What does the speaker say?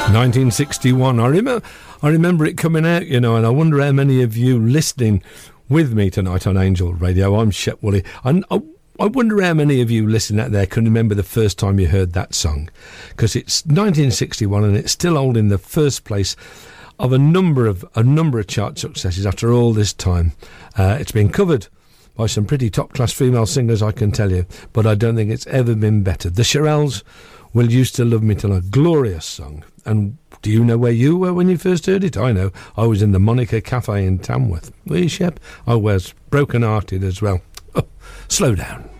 1961. I remember it coming out, you know, and I wonder how many of you listening with me tonight on Angel Radio. I'm Shep Woolley, and I wonder how many of you listening out there can remember the first time you heard that song, because it's 1961 and it's still holding the first place of a number of chart successes after all this time. It's been covered by some pretty top-class female singers, I can tell you, but I don't think it's ever been better. The Shirelles, Will You Still Love Me Till, a glorious song. And do you know where you were when you first heard it? I know. I was in the Monica Cafe in Tamworth. Were you, Shep? I was broken-hearted as well. Oh, slow down.